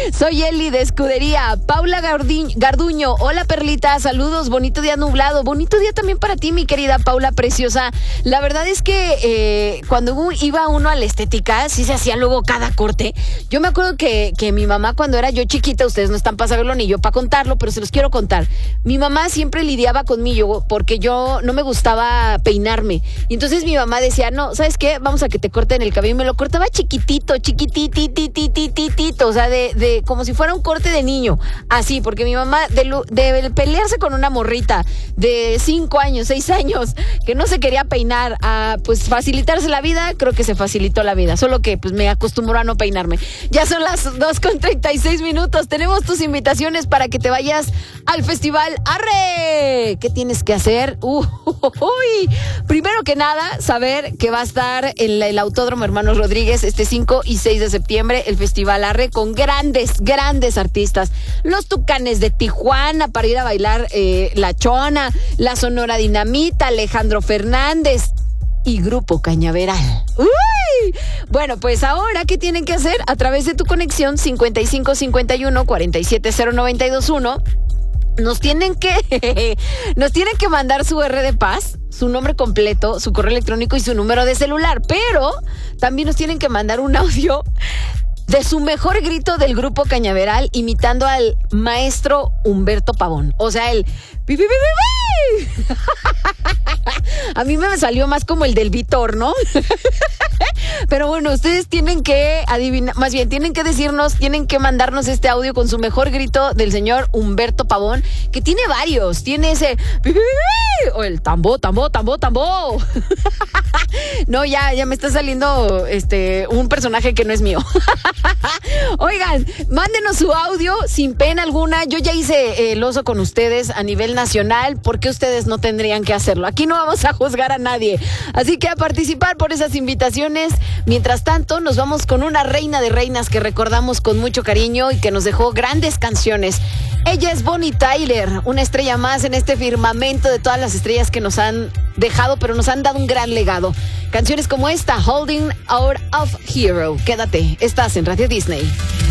Soy Eli de Escudería. Paula Garduño, hola Perlita, saludos, bonito día nublado, bonito día también para ti, mi querida Paula preciosa. La verdad es que cuando iba uno a la estética, sí se hacía luego cada corte. Yo me acuerdo que mi mamá, cuando era yo chiquita, ustedes no están para saberlo ni yo para contarlo, pero se los quiero contar. Mi mamá siempre lidiaba conmigo porque yo no me gustaba peinarme. Y entonces mi mamá decía, no, ¿sabes qué? Vamos a que te corten el cabello. Y me lo cortaba chiquititito, o sea, de como si fuera un corte de niño. Así, porque mi mamá, de pelearse con una morrita de 5 años, 6 años, que no se quería peinar, a pues facilitarse la vida, creo que se facilitó la vida. Solo que pues me acostumbró a no peinarme. Ya son las 2:36. Tenemos tus invitaciones para que te vayas al festival Arre. ¿Qué tienes que hacer? Primero que nada, saber que va a estar en el Autódromo Hermanos Rodríguez este 5 y 6 de septiembre el Festival Arre con grandes artistas. Los Tucanes de Tijuana para ir a bailar La Chona, la Sonora Dinamita, Alejandro Fernández y Grupo Cañaveral. ¡Uy! Bueno, pues ahora, ¿qué tienen que hacer? A través de tu conexión 5551-470-921, nos tienen que mandar su R de paz, su nombre completo, su correo electrónico y su número de celular, pero también nos tienen que mandar un audio de su mejor grito del Grupo Cañaveral imitando al maestro Humberto Pavón. O sea, el pi, pi, pi, pi, pi. A mí me salió más como el del Vitor, ¿no? Pero bueno, ustedes tienen que adivinar, más bien tienen que decirnos, tienen que mandarnos este audio con su mejor grito del señor Humberto Pavón, que tiene varios. Tiene ese pi, pi, pi, o el tambo. No, ya me está saliendo un personaje que no es mío. Oigan, mándenos su audio sin pena alguna. Yo ya hice el oso con ustedes a nivel nacional. ¿Por qué ustedes no tendrían que hacerlo? Aquí no vamos a juzgar a nadie. Así que a participar por esas invitaciones. Mientras tanto, nos vamos con una reina de reinas que recordamos con mucho cariño y que nos dejó grandes canciones. Ella es Bonnie Tyler, una estrella más en este firmamento de todas las estrellas que nos han dejado, pero nos han dado un gran legado. Canciones como esta, Holding Out of Hero. Quédate, estás en Radio Disney.